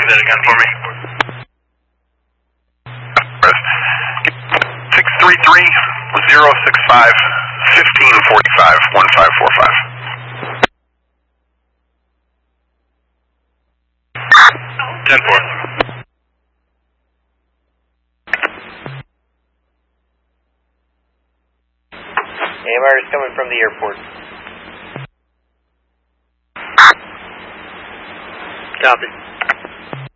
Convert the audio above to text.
that again for me. 633-065-1545-1545. 10-4. AMR is coming from the airport. Copy.